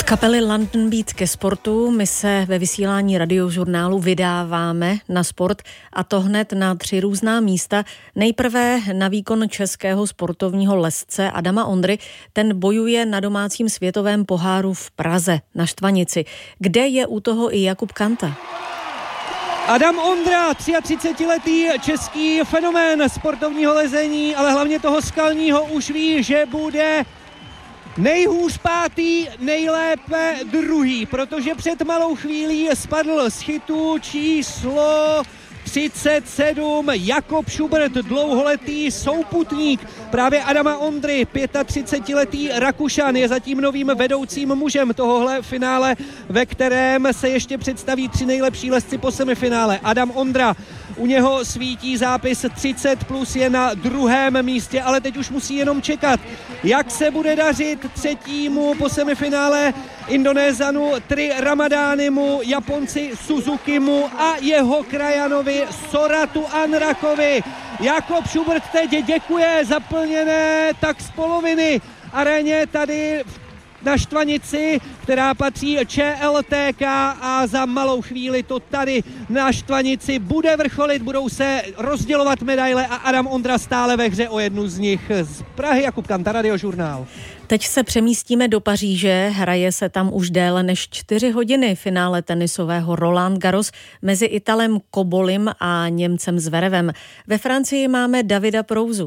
kapely London Beat ke sportu. My se ve vysílání Radiožurnálu vydáváme na sport, a to hned na 3 různá místa. Nejprve na výkon českého sportovního lezce Adama Ondry. Ten bojuje na domácím světovém poháru v Praze na Štvanici, kde je u toho i Jakub Kanta. Adam Ondra, 33letý český fenomén sportovního lezení, ale hlavně toho skalního, už ví, že bude nejhůř pátý, nejlépe druhý, protože před malou chvílí spadl z chytu číslo 37 Jakob Schubert, dlouholetý souputník právě Adama Ondry. 35letý Rakušan je zatím novým vedoucím mužem tohohle finále, ve kterém se ještě představí 3 nejlepší lezci po semifinále. Adam Ondra, u něho svítí zápis 30+, je na 2. místě, ale teď už musí jenom čekat, jak se bude dařit 3. po semifinále Indonézanu Tri Ramadánimu, Japonci Suzukimu a jeho krajanovi Soratu Anrakovi. Jakob Schubert teď děkuje zaplněné tak z poloviny aréně tady na Štvanici, která patří ČLTK, a za malou chvíli to tady na Štvanici bude vrcholit, budou se rozdělovat medaile a Adam Ondra stále ve hře o jednu z nich. Z Prahy Jakub Kanta, Radiožurnál. Teď se přemístíme do Paříže, hraje se tam už déle než 4 hodiny finále tenisového Roland Garros mezi Italem Cobollim a Němcem Zverevem. Ve Francii máme Davida Prouzu.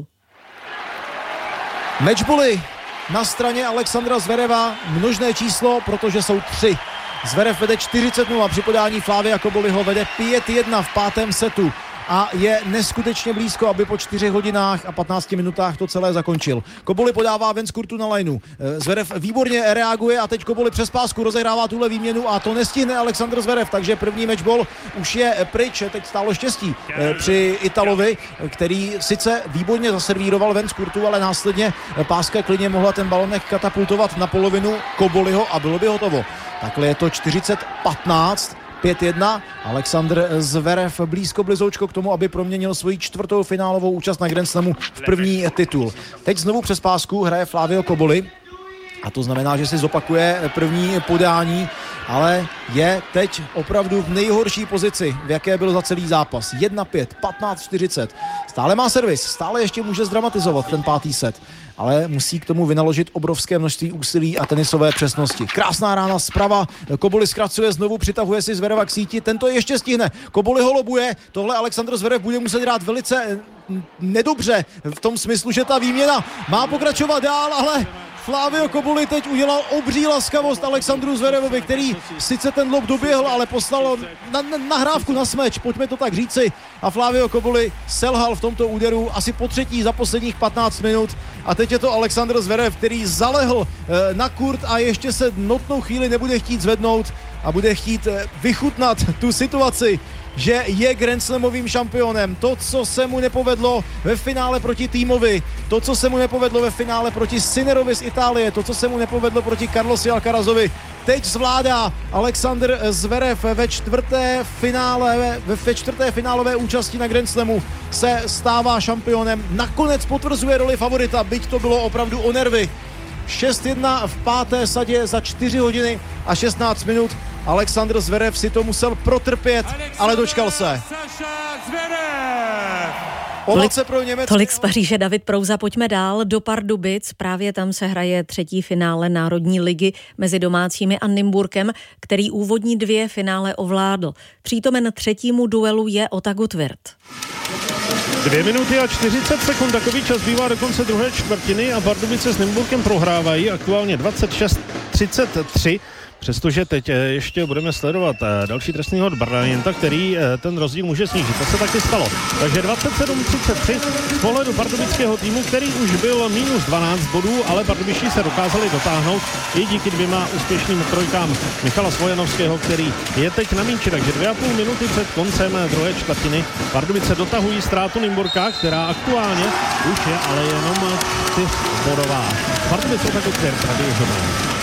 Matchbally na straně Alexandra Zvereva, množné číslo, protože jsou 3. Zverev vede 40-0, při podání Flavia Cobolliho vede 5-1 v 5. setu a je neskutečně blízko, aby po 4 hodinách a 15 minutách to celé zakončil. Cobolli podává ven z kurtu na lineu. Zverev výborně reaguje a teď Cobolli přes pásku rozehrává tuhle výměnu a to nestihne Alexandr Zverev, takže první matchball už je pryč. Teď stálo štěstí při Italovi, který sice výborně zaservíroval ven z kurtu, ale následně páska klidně mohla ten balonek katapultovat na polovinu Cobolliho a bylo by hotovo. Takhle je to 40-15. 5-1. Alexandr Zverev blízko blizoučko k tomu, aby proměnil svoji 4. finálovou účast na Grand Slamu v první titul. Teď znovu přes pásku hraje Flavio Cobolli a to znamená, že si zopakuje první podání, ale je teď opravdu v nejhorší pozici, v jaké byl za celý zápas. 1-5, 15-40. Stále má servis, stále ještě může zdramatizovat ten 5. set, ale musí k tomu vynaložit obrovské množství úsilí a tenisové přesnosti. Krásná rána zprava, Cobolli zkracuje znovu, přitahuje si Zvereva k síti, ten to ještě stihne. Cobolli ho lobuje, tohle Alexandr Zverev bude muset hrát velice nedobře, v tom smyslu, že ta výměna má pokračovat dál, ale Flavio Cobolli teď udělal obří laskavost Alexandru Zverevovi, který sice ten lob doběhl, ale poslal nahrávku na smeč, pojďme to tak říci. A Flavio Cobolli selhal v tomto úderu asi po 3. za posledních 15 minut. A teď je to Alexandr Zverev, který zalehl na kurt a ještě se notnou chvíli nebude chtít zvednout a bude chtít vychutnat tu situaci, že je Grand Slamovým šampionem. To, co se mu nepovedlo ve finále proti Týmovi, to, co se mu nepovedlo ve finále proti Sinnerovi z Itálie, to, co se mu nepovedlo proti Carlosi Alcarazovi, teď zvládá Alexandr Zverev ve 4. finálové účasti na Grand Slamu, se stává šampionem. Nakonec potvrzuje roli favorita, byť to bylo opravdu o nervy. 6-1 v 5. sadě za 4 hodiny a 16 minut. Alexandr Zverev si to musel protrpět, ale dočkal se. Tolik z Paříže David Prouza. Pojďme dál do Pardubic. Právě tam se hraje 3. finále Národní ligy mezi domácími a Nymburkem, který úvodní 2 finále ovládl. Přítomen 3. duelu je Ota Gutwirth. 2 minuty a 40 sekund, takový čas bývá do konce druhé čtvrtiny a Pardubice s Nymburkem prohrávají aktuálně 26-33. Přestože teď ještě budeme sledovat další trestný hod Bryanta, který ten rozdíl může snížit. To se taky stalo. Takže 27-33 z pohledu pardubického týmu, který už byl minus 12 bodů, ale pardubičtí se dokázali dotáhnout i díky 2 úspěšným trojkám Michala Svojanovského, který je teď na míči. Takže 2,5 minuty před koncem druhé čtvrtiny Pardubice dotahují ztrátu Nymburka, která aktuálně už je ale jenom 4bodová. Pardubice tak Radiožurnál.